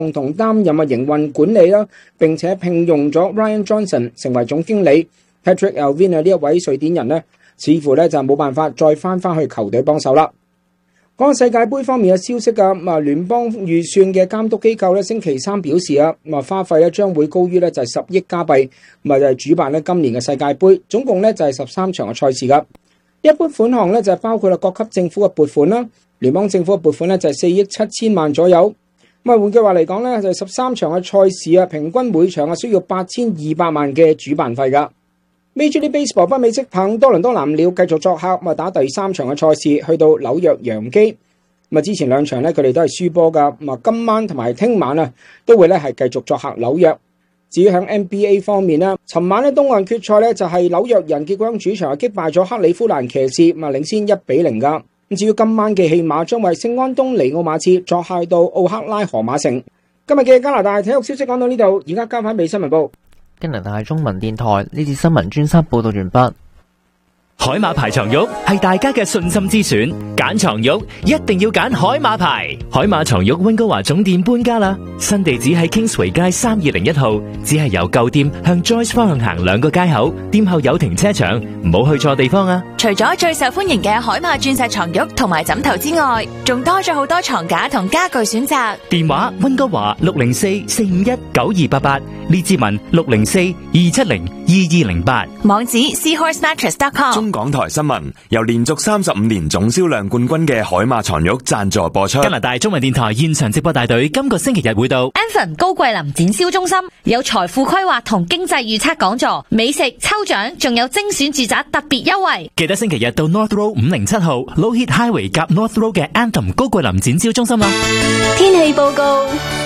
共同擔任營運管理啦，並且聘用咗 Ryan Johnson 成為總經理。Patrick Allvin 呢一位瑞典人呢，似乎咧就冇辦法再翻去球隊幫手啦。講下世界盃方面嘅消息㗎，聯邦預算嘅監督機構咧星期三表示啊，花費咧將會高於咧就係10億加幣，就係主辦咧今年嘅世界盃，總共咧就係13場嘅賽事㗎。一般款項咧就係包括啦各級政府嘅撥款啦，聯邦政府嘅撥款咧就係4億7千萬左右。換句話嚟講咧，就係13場嘅賽事啊，平均每場啊需要8200萬嘅主辦費㗎。Major League Baseball 北美職棒多倫多藍鳥繼續作客，打第3場嘅賽事，去到紐約洋基。之前2場咧佢哋都係輸波㗎，今晚同埋聽晚啊都會咧係繼續作客紐約。至於喺 NBA 方面咧，尋晚咧東岸決賽咧就係紐約人結果喺主場擊敗咗克里夫蘭騎士，領先1-0㗎。至於今晚嘅戲碼將為聖安東尼奧馬刺作客到奧克拉荷馬城。今日嘅加拿大體育消息講到呢度，而家交翻俾新聞部。 加拿大中文電台呢次新聞專輯報道完畢。 海馬牌床褥係大家嘅信心之選，揀床褥一定要揀海馬牌。海馬床褥溫哥華總店搬家啦，新地址喺 Kingsway 街3201號，只係由舊店向 Joyce 方向行2個街口，店後有停車場，唔好去錯地方啊！ 除咗最受歡迎嘅海馬鑽石床褥同埋枕頭之外，仲多咗好多床架同家具選擇。 電話溫哥華604-451-9288，列治文604-270-2208， 網址 seahorsemattress.com。 港台新聞由連續35年總銷量冠軍嘅海馬床褥贊助播出。 加拿大中文電台現場直播大隊今個星期日會到 Anson 高桂林展銷中心，有財富規劃同經濟預測講座、美食抽獎，仲有精選住宅特別優惠。 記得星期日到 North Road 507號 Low Heat Highway 夾 North Road 嘅 Anthem 高桂林展銷中心啦。 天氣報告：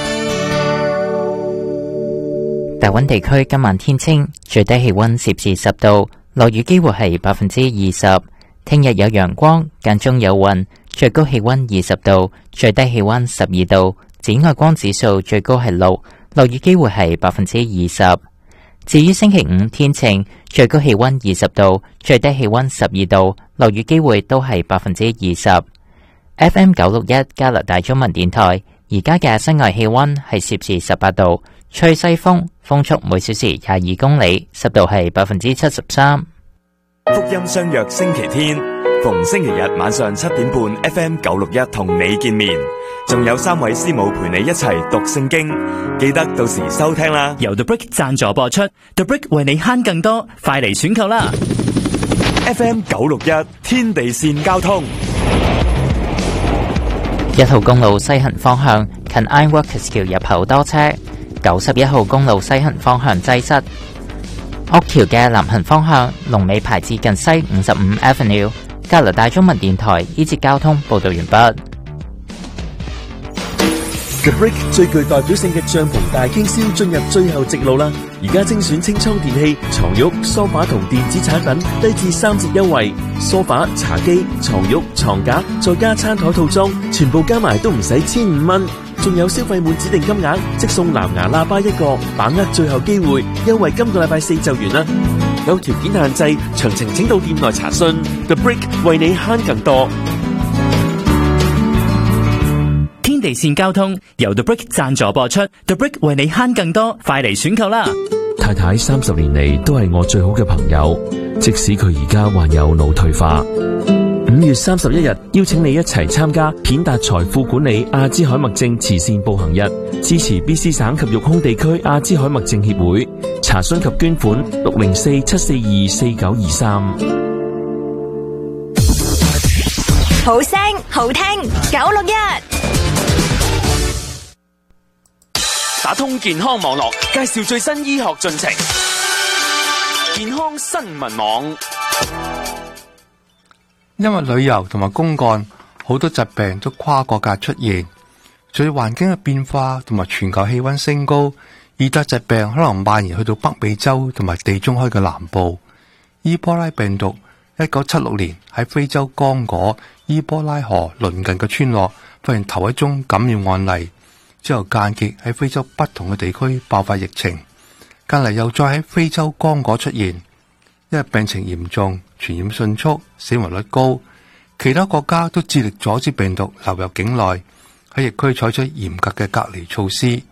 大溫地區今晚天晴，最低氣溫攝氏10度。落雨機會係20%，聽日有陽光，間中有雲，最高氣溫20度，最低氣溫12度，紫外光指數最高係6，落雨機會係20%。至於星期五天晴，最高氣溫20度，最低氣溫12度，落雨機會都係20%。FM 961加拿大中文電台，而家嘅室外氣溫係攝氏18度。吹西風，風速每小時22公里，濕度係73%。 福音相約星期天，逢星期日晚上7點半 FM 961同你見面，仲有3位師母陪你一齊讀聖經，記得到時收聽啦。 由 The Brick 贊助播出 ，The Brick 為你慳更多，快嚟選購啦。 FM 961天地線交通 ，1號公路西行方向近 Ironworkers 橋入口多車。91號公路西行方向擠塞，屋橋嘅南行方向龍尾排至近西55 Avenue。加拿大中文電台呢節交通報道完畢。 The Brick 最具代表性嘅帳篷大傾銷進入最後直路啦！而家精選清倉電器、床褥、梳化同電子產品低至3折優惠，梳化、茶几、床褥、床架再加餐台套裝，全部加埋都唔使1500蚊。仲有消費滿指定金額即送藍牙喇叭1個，把握最後機會，優惠今個禮拜4就完啦。有條件限制，詳情請到店內查詢。The Brick 為你慳更多。 天地線交通由 The Brick 贊助播出 ，The Brick 為你慳更多，快嚟選購啦！ 太太30年嚟都係我最好嘅朋友，即使佢而家患有腦退化。5月31日，邀請你一齊參加顯達財富管理阿茲海默症慈善步行日，支持 BC 省及育空地區阿茲海默症協會。查詢及捐款604-742-4923。 好聲好聽961， 打通健康網絡，介紹最新醫學進程。健康新聞網。 因為旅遊同埋公幹，好多疾病都跨國界出現。隨住環境嘅變化同埋全球氣溫升高，熱帶疾病可能蔓延去到北美洲同埋地中海嘅南部。伊波拉病毒1976年喺非洲剛果伊波拉河鄰近嘅村落發現頭一宗感染案例，之後間歇喺非洲不同嘅地區爆發疫情，近嚟又再喺非洲剛果出現。因為病情嚴重、傳染迅速、死亡率高，其他國家都致力阻止病毒流入境內，喺疫區採取嚴格嘅隔離措施。